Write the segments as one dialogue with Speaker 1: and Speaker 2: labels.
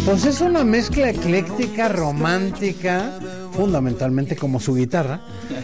Speaker 1: Pues es una mezcla ecléctica, romántica, fundamentalmente como su guitarra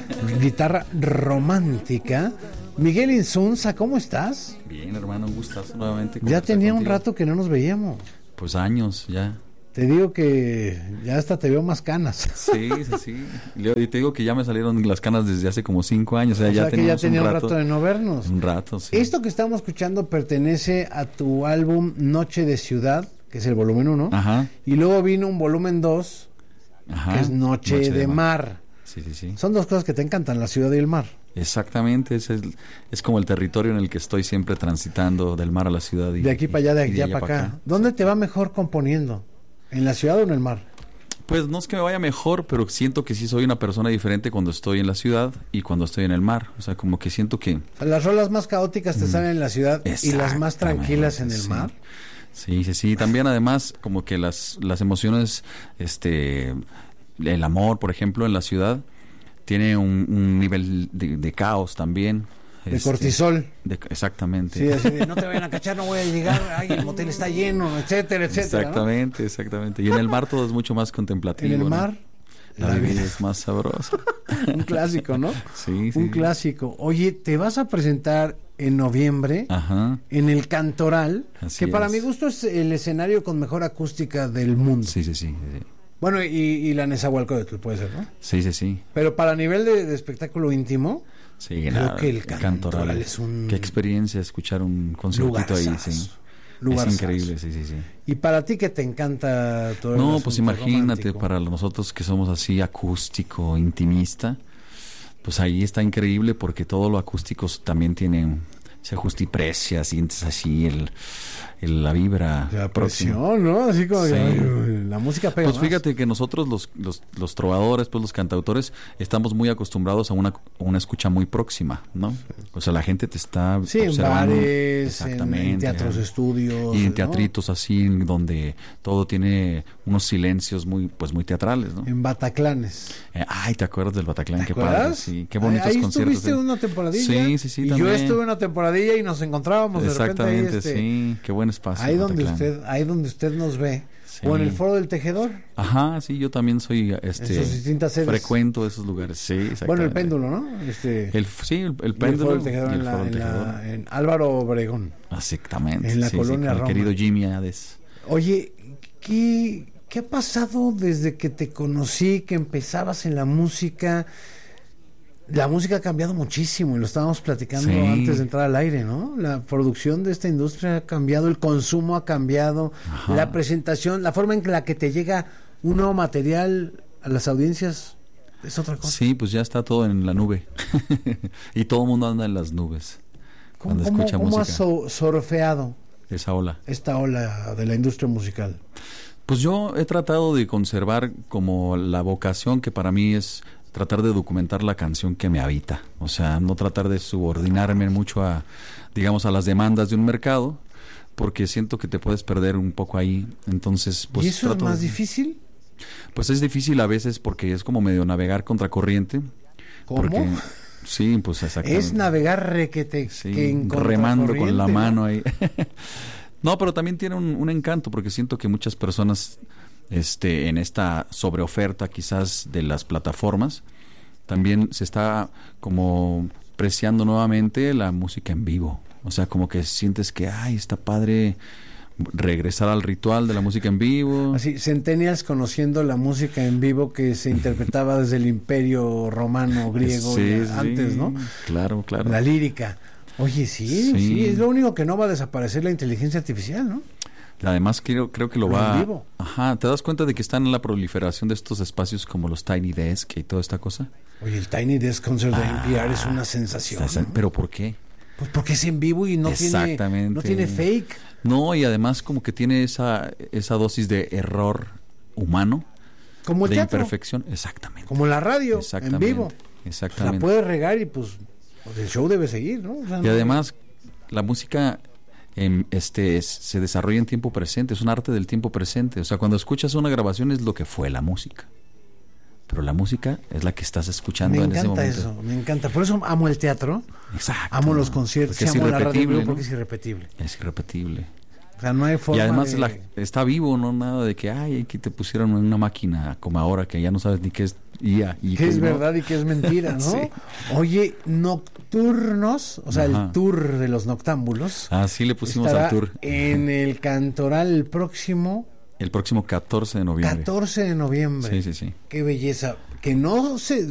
Speaker 1: romántica. Miguel Insunza, ¿cómo estás?
Speaker 2: Bien, hermano, un gustazo nuevamente.
Speaker 1: Ya tenía un rato que no nos veíamos.
Speaker 2: Pues años ya.
Speaker 1: Te digo que ya hasta te veo más canas.
Speaker 2: Sí. Y te digo que ya me salieron las canas desde hace como 5 años. O sea,
Speaker 1: que ya tenía un rato de no vernos.
Speaker 2: Un rato, sí.
Speaker 1: Esto que estamos escuchando pertenece a tu álbum Noche de Ciudad, que es el volumen 1.
Speaker 2: Ajá.
Speaker 1: Y luego vino un volumen 2, que es Noche de Mar.
Speaker 2: Sí.
Speaker 1: Son dos cosas que te encantan, la ciudad y el mar.
Speaker 2: Exactamente, es como el territorio en el que estoy siempre transitando, del mar a la ciudad.
Speaker 1: De aquí para allá, de allá para acá. ¿Dónde te va mejor componiendo? ¿En la ciudad o en el mar?
Speaker 2: Pues no es que me vaya mejor, pero siento que sí soy una persona diferente cuando estoy en la ciudad y cuando estoy en el mar. O sea, como que siento que...
Speaker 1: Las rolas más caóticas te salen en la ciudad y las más tranquilas en el mar.
Speaker 2: Sí. También además como que las emociones, el amor, por ejemplo, en la ciudad tiene un nivel de caos también.
Speaker 1: De cortisol.
Speaker 2: Exactamente.
Speaker 1: Sí, así de, no te vayan a cachar, no voy a llegar, ay, el motel está lleno, etcétera.
Speaker 2: Exactamente. Y en el mar todo es mucho más contemplativo.
Speaker 1: En el mar,
Speaker 2: ¿no? La vida es más sabrosa.
Speaker 1: Un clásico, ¿no?
Speaker 2: Sí.
Speaker 1: Un clásico. Oye, te vas a presentar en noviembre en el Cantoral,
Speaker 2: Así
Speaker 1: que para
Speaker 2: es.
Speaker 1: mi gusto es el escenario con mejor acústica del mundo.
Speaker 2: Sí.
Speaker 1: Bueno, y la Nezahualcóyotl puede ser, ¿no?
Speaker 2: Sí.
Speaker 1: Pero para nivel de espectáculo íntimo,
Speaker 2: sí,
Speaker 1: creo que el Cantoral es un...
Speaker 2: Qué experiencia escuchar un conciertito ahí, sí. Es increíble, sí.
Speaker 1: Y para ti que te encanta todo
Speaker 2: No,
Speaker 1: el
Speaker 2: pues imagínate,
Speaker 1: romántico.
Speaker 2: para nosotros que somos así acústico, intimista, pues ahí está increíble porque todo lo acústico también tiene, se justiprecia, sientes así la vibra.
Speaker 1: La presión, ¿no? Así como
Speaker 2: Sí.
Speaker 1: la música pega
Speaker 2: Pues
Speaker 1: más.
Speaker 2: fíjate que nosotros los trovadores, pues los cantautores, estamos muy acostumbrados a una escucha muy próxima, ¿no? O sea, la gente te está observando.
Speaker 1: En bares,
Speaker 2: exactamente,
Speaker 1: en teatros, estudios.
Speaker 2: y en
Speaker 1: ¿no?
Speaker 2: teatritos así, donde todo tiene unos silencios muy teatrales, ¿no?
Speaker 1: En Bataclanes.
Speaker 2: Ay, ¿te acuerdas del Bataclan?
Speaker 1: ¿Te
Speaker 2: Qué
Speaker 1: acuerdas?
Speaker 2: padre, sí, qué bonitos
Speaker 1: ahí
Speaker 2: conciertos.
Speaker 1: estuviste una temporadilla.
Speaker 2: Sí,
Speaker 1: Y
Speaker 2: también.
Speaker 1: yo estuve una temporadilla y nos encontrábamos de repente ahí,
Speaker 2: exactamente, sí, qué buen espacio.
Speaker 1: ahí donde usted nos ve.
Speaker 2: Sí.
Speaker 1: O en el Foro del Tejedor.
Speaker 2: Ajá, sí, yo también soy
Speaker 1: En sus distintas sedes.
Speaker 2: frecuento esos lugares, sí, exactamente.
Speaker 1: Bueno, el péndulo, ¿no?
Speaker 2: El péndulo.
Speaker 1: El Foro del Tejedor en Álvaro Obregón.
Speaker 2: Exactamente.
Speaker 1: En la colonia
Speaker 2: con
Speaker 1: Roma.
Speaker 2: el querido Jimmy Hades.
Speaker 1: Oye, ¿qué ha pasado desde que te conocí, que empezabas en la música? La música ha cambiado muchísimo y lo estábamos platicando antes de entrar al aire, ¿no? La producción de esta industria ha cambiado, el consumo ha cambiado, la presentación, la forma en la que te llega un nuevo material a las audiencias es otra cosa.
Speaker 2: Sí, pues ya está todo en la nube y todo el mundo anda en las nubes cuando escucha
Speaker 1: ¿Cómo
Speaker 2: música.
Speaker 1: has surfeado
Speaker 2: Esa ola.
Speaker 1: esta ola de la industria musical?
Speaker 2: Pues yo he tratado de conservar como la vocación que para mí es tratar de documentar la canción que me habita, o sea, no tratar de subordinarme mucho a las demandas de un mercado, porque siento que te puedes perder un poco ahí. Entonces, pues,
Speaker 1: ¿y eso es más difícil?
Speaker 2: Pues es difícil a veces porque es como medio navegar contra corriente.
Speaker 1: ¿Cómo?
Speaker 2: Porque, sí, pues exactamente.
Speaker 1: Es navegar
Speaker 2: remando con la mano ahí. No, pero también tiene un encanto porque siento que muchas personas en esta sobreoferta quizás de las plataformas también se está como preciando nuevamente la música en vivo. O sea, como que sientes que está padre regresar al ritual de la música en vivo.
Speaker 1: Así, centennials conociendo la música en vivo que se interpretaba desde el Imperio Romano, griego, antes, ¿no?
Speaker 2: Claro.
Speaker 1: La lírica. Oye, sí, es lo único que no va a desaparecer, la inteligencia artificial, ¿no?
Speaker 2: Además creo que lo
Speaker 1: va
Speaker 2: va...
Speaker 1: vivo.
Speaker 2: Ajá, ¿te das cuenta de que están en la proliferación de estos espacios como los Tiny Desk y toda esta cosa?
Speaker 1: Oye, el Tiny Desk Concert de NPR es una sensación, ¿no?
Speaker 2: ¿Pero por qué?
Speaker 1: Pues porque es en vivo y no tiene fake.
Speaker 2: No, y además como que tiene esa dosis de error humano,
Speaker 1: como el
Speaker 2: de
Speaker 1: teatro,
Speaker 2: imperfección. Exactamente.
Speaker 1: Como la radio, en vivo.
Speaker 2: Exactamente.
Speaker 1: La puedes regar y pues el show debe seguir, ¿no? O sea,
Speaker 2: y además la música se desarrolla en tiempo presente, es un arte del tiempo presente. O sea, cuando escuchas una grabación es lo que fue la música, pero la música es la que estás escuchando en ese momento.
Speaker 1: Me encanta eso, me encanta. Por eso amo el teatro.
Speaker 2: Exacto.
Speaker 1: Amo los conciertos,
Speaker 2: porque
Speaker 1: amo la radio,
Speaker 2: ¿no?
Speaker 1: porque es irrepetible.
Speaker 2: Es irrepetible.
Speaker 1: O sea, no hay forma
Speaker 2: y además
Speaker 1: de...
Speaker 2: está vivo, no nada de que, ay, aquí te pusieron en una máquina como ahora que ya no sabes ni qué es IA. Y
Speaker 1: qué es
Speaker 2: no.
Speaker 1: verdad y qué es mentira, ¿no?
Speaker 2: Sí.
Speaker 1: Oye, Nocturnos, o sea,
Speaker 2: Ajá.
Speaker 1: el tour de los noctámbulos.
Speaker 2: Así le pusimos
Speaker 1: estará
Speaker 2: al tour.
Speaker 1: en el Cantoral el próximo
Speaker 2: 14 de noviembre.
Speaker 1: 14 de noviembre.
Speaker 2: Sí.
Speaker 1: Qué belleza. Que no se